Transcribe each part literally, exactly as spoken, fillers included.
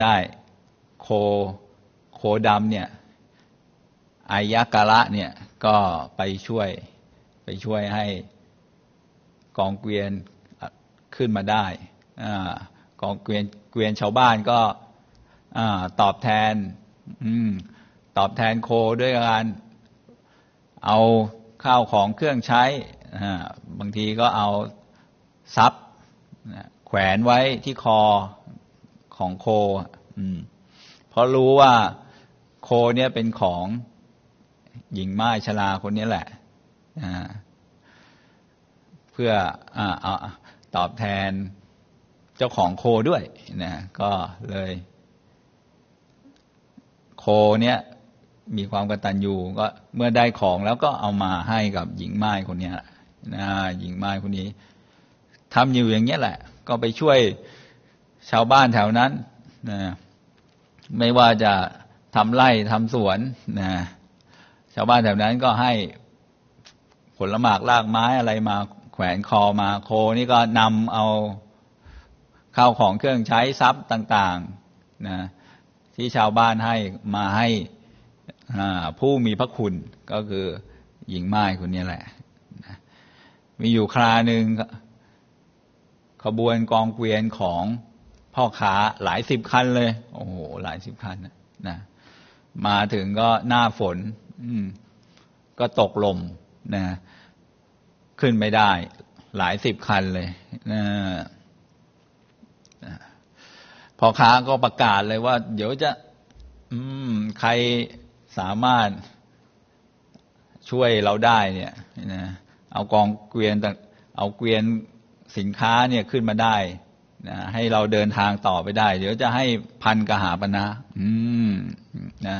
ได้โคโคดำเนี่ยอายะกะละเนี่ยก็ไปช่วยไปช่วยให้กองเกวียนขึ้นมาได้กองเกวียนเกวียนชาวบ้านก็ตอบแทนตอบแทนโคด้วยการเอาข้าวของเครื่องใช้บางทีก็เอาทรัพย์แขวนไว้ที่คอของโคเพราะรู้ว่าโคเนี่ยเป็นของหญิงม่ายชราคนนี้แหละเพื่อเอาตอบแทนเจ้าของโคด้วยนะก็เลยโคเนี่ยมีความกตัญญูก็เมื่อได้ของแล้วก็เอามาให้กับหญิงม่ายคนนี้นะหญิงม่ายคนนี้ทำอยู่อย่างนี้แหละก็ไปช่วยชาวบ้านแถวนั้นนะไม่ว่าจะทำไร่ทำสวนนะชาวบ้านแถวนั้นก็ให้ผลหมากรากไม้อะไรมาแขวนคอมาโคนี่ก็นำเอาข้าวของเครื่องใช้ทรัพย์ต่างๆนะที่ชาวบ้านให้มาให้ผู้มีพระคุณก็คือหญิงม่ายคนนี้แหละนะมีอยู่คราหนึ่งขบวนกองเกวียนของพ่อค้าหลายสิบคันเลยโอ้โหหลายสิบคันนะนะมาถึงก็หน้าฝนก็ตกลมนะขึ้นไม่ได้หลายสิบคันเลยนะพ่อค้าก็ประกาศเลยว่าเดี๋ยวจะใครสามารถช่วยเราได้เนี่ยนะเอากองเกวียนเอาเกวียนสินค้าเนี่ยขึ้นมาได้นะให้เราเดินทางต่อไปได้เดี๋ยวจะให้พันกหาปณะอืมนะ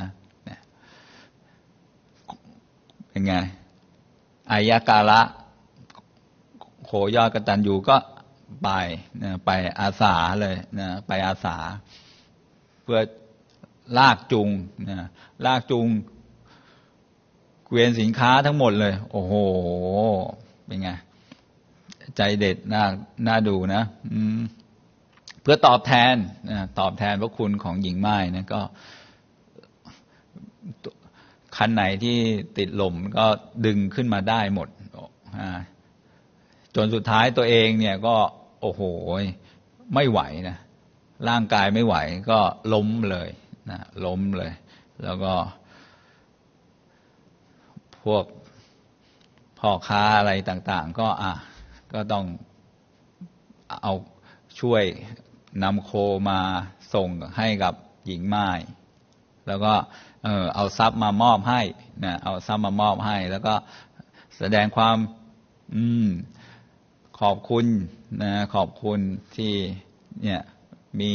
เป็นไงอายะกาละโคยอดกตัญญูก็ไปนะไปอาสาเลยนะไปอาสาเพื่อลากจูงนะลากจูงเกวียนสินค้าทั้งหมดเลยโอ้โหเป็นไงใจเด็ดน่าน่าดูนะอืมเพื่อตอบแทนนะตอบแทนพระคุณของหญิงม่ายนะก็คันไหนที่ติดหล่มก็ดึงขึ้นมาได้หมดจนสุดท้ายตัวเองเนี่ยก็โอ้โหไม่ไหวนะร่างกายไม่ไหวก็ล้มเลยนะล้มเลยแล้วก็พวกพ่อค้าอะไรต่างๆก็อ่ะก็ต้องเอาช่วยนำโคมาส่งให้กับหญิงม่ายแล้วก็เออเอาทรัพย์มามอบให้นะเอาทรัพย์มามอบให้แล้วก็แสดงความอืมขอบคุณนะขอบคุณที่เนี่ยมี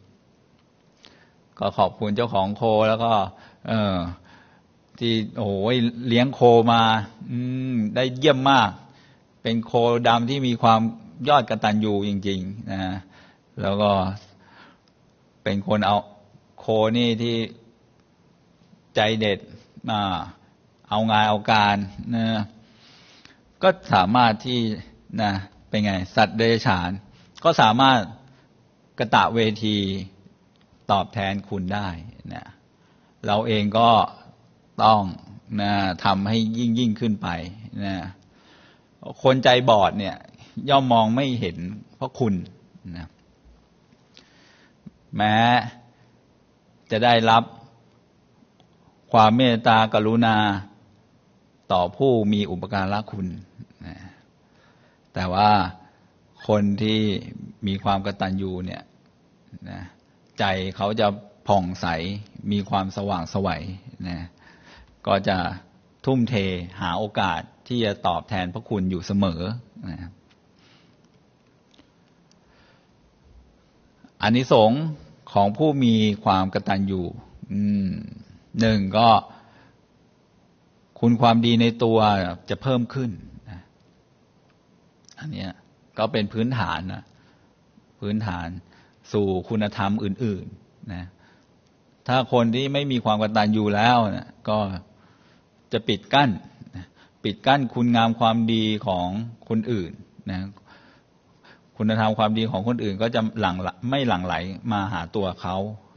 ก็ขอบคุณเจ้าของโคแล้วก็เออที่โอ้ยเลี้ยงโคมาอืมได้เยี่ยมมากเป็นโคดำที่มีความยอดกตัญญูจริงๆนะแล้วก็เป็นคนเอาโคนี่ที่ใจเด็ดอ่าเอางานเอาการนะก็สามารถที่นะเป็นไงสัตว์เดรัจฉานก็สามารถกตเวทีตอบแทนคุณได้นะเราเองก็ต้องนะทำให้ยิ่งยิ่งขึ้นไปนะคนใจบอดเนี่ยย่อมมองไม่เห็นเพราะคุณนะแม้จะได้รับความเมตตากรุณาต่อผู้มีอุปการะคุณนะแต่ว่าคนที่มีความกตัญญูเนี่ยนะใจเขาจะผ่องใสมีความสว่างไสวนะก็จะทุ่มเทหาโอกาสที่จะตอบแทนพระคุณอยู่เสมอนะอานิสงส์ของผู้มีความกตัญญูอืมหนึ่งก็คุณความดีในตัวจะเพิ่มขึ้นนะอันนี้ก็เป็นพื้นฐานนะพื้นฐานสู่คุณธรรมอื่นๆนะถ้าคนที่ไม่มีความกตัญญูแล้วนะก็จะปิดกั้นนะปิดกั้นคุณงามความดีของคนอื่นนะคุณธรรมความดีของคนอื่นก็จะหลั่งไม่หลั่งไหลมาหาตัวเขา